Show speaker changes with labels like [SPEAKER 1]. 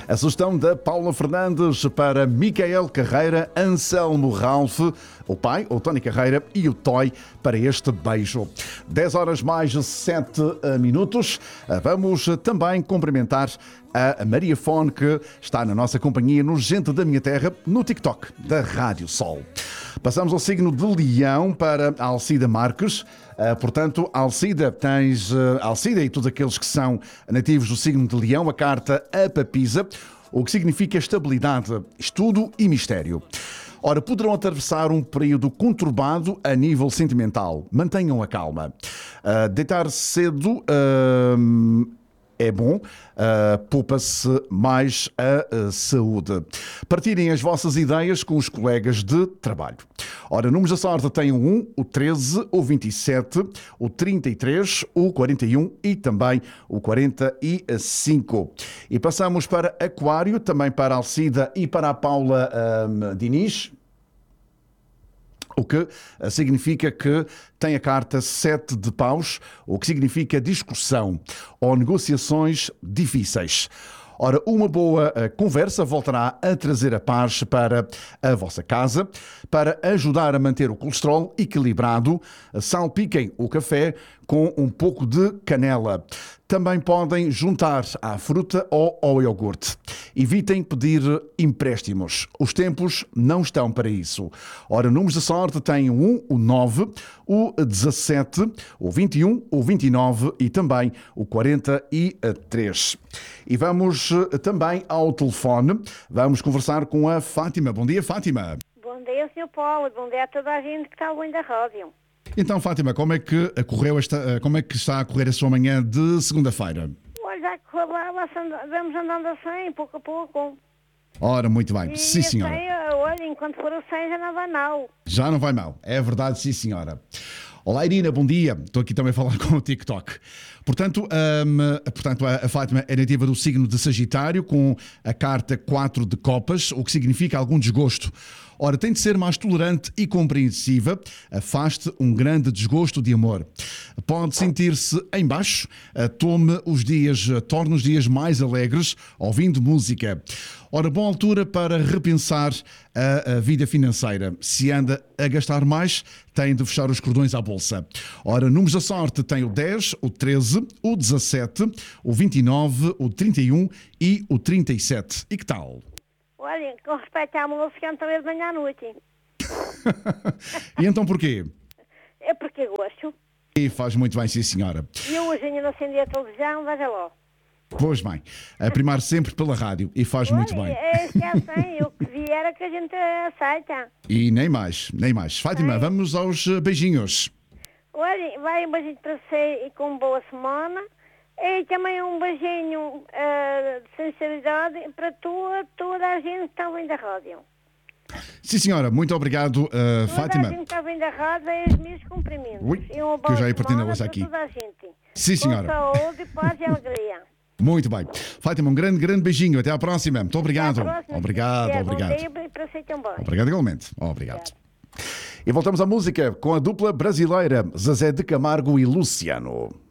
[SPEAKER 1] A sugestão da Paula Fernandes para Micael Carreira, Anselmo Ralph, o pai, o Tony Carreira e o Toy para este beijo. 10 horas mais 7 minutos. Vamos também cumprimentar a Maria Fone, que está na nossa companhia no Gente da Minha Terra, no TikTok da Rádio Sol. Passamos ao signo de Leão para a Alcida Marques. Portanto, Alcida, tens Alcida e todos aqueles que são nativos do signo de Leão, a carta A Papisa, o que significa estabilidade, estudo e mistério. Ora, poderão atravessar um período conturbado a nível sentimental. Mantenham a calma. Deitar cedo é bom, poupa-se mais a saúde. Partilhem as vossas ideias com os colegas de trabalho. Ora, números da sorte têm o 1, o 13, o 27, o 33, o 41 e também o 45. E passamos para Aquário, também para a Alcida e para a Paula Diniz. O que significa que tem a carta 7 de paus, o que significa discussão ou negociações difíceis. Ora, uma boa conversa voltará a trazer a paz para a vossa casa. Para ajudar a manter o colesterol equilibrado, salpiquem o café com um pouco de canela. Também podem juntar à fruta ou ao iogurte. Evitem pedir empréstimos. Os tempos não estão para isso. Ora, números de sorte têm o 1, o 9, o 17, o 21, o 29 e também o 43. E vamos também ao telefone. Vamos conversar com a Fátima. Bom dia, Fátima.
[SPEAKER 2] Bom dia, Sr. Paulo. Bom dia a toda a gente que está ouvindo a rádio.
[SPEAKER 1] Então, Fátima, como é que está a correr a sua manhã de segunda-feira?
[SPEAKER 2] Olha, já correu lá, vamos andando assim, pouco a pouco.
[SPEAKER 1] Ora, muito bem.
[SPEAKER 2] E
[SPEAKER 1] Sim, senhora.
[SPEAKER 2] Olha, enquanto for o 100 já não vai mal.
[SPEAKER 1] Já não vai mal. É verdade, sim, senhora. Olá, Irina, bom dia. Estou aqui também a falar com o TikTok. Portanto, a Fátima é nativa do signo de Sagitário, com a carta 4 de copas, o que significa algum desgosto. Ora, tem de ser mais tolerante e compreensiva. Afaste um grande desgosto de amor. Pode sentir-se em baixo. Torne os dias mais alegres, ouvindo música. Ora, boa altura para repensar a vida financeira. Se anda a gastar mais, tem de fechar os cordões à bolsa. Ora, números da sorte tem o 10, o 13, o 17, o 29, o 31 e o 37. E que tal?
[SPEAKER 2] Olha, com respeito à música, eu também de manhã à noite.
[SPEAKER 1] E então porquê?
[SPEAKER 2] É porque gosto.
[SPEAKER 1] E faz muito bem, sim, senhora.
[SPEAKER 2] E eu hoje ainda não acendi a televisão, veja lá.
[SPEAKER 1] Pois bem, a primar sempre pela rádio e faz muito bem.
[SPEAKER 2] É assim, o que vier é que a gente aceita.
[SPEAKER 1] E nem mais, nem mais. Fátima, vamos aos beijinhos.
[SPEAKER 2] Olha, vai um beijinho para você e com boa semana. E também um beijinho de sinceridade para toda a gente que está ouvindo a rádio.
[SPEAKER 1] Sim, senhora, muito obrigado, Fátima.
[SPEAKER 2] Toda a gente que está ouvindo a rádio é os meus cumprimentos.
[SPEAKER 1] Ui,
[SPEAKER 2] E uma
[SPEAKER 1] que eu já ia
[SPEAKER 2] boa
[SPEAKER 1] partir na
[SPEAKER 2] semana
[SPEAKER 1] louça
[SPEAKER 2] para
[SPEAKER 1] aqui.
[SPEAKER 2] toda a gente.
[SPEAKER 1] Sim, senhora.
[SPEAKER 2] Com saúde, paz e alegria.
[SPEAKER 1] Muito bem. Fátima, um grande beijinho. Até à próxima. Muito obrigado.
[SPEAKER 2] Até à próxima.
[SPEAKER 1] Obrigado.
[SPEAKER 2] Bom dia para você também.
[SPEAKER 1] Obrigado igualmente. Obrigado. E voltamos à música com a dupla brasileira Zezé de Camargo e Luciano.